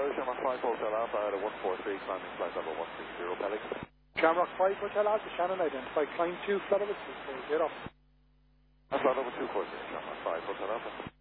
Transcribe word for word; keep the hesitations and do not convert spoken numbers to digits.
Tower, Shamrock five Hotel Alpha at a one four three, climbing flight level one six zero, Pelican. Shamrock five Hotel Alpha, Shannon identified, climb two, flight level two four zero. Flight level two four zero, Shamrock five Hotel Alpha.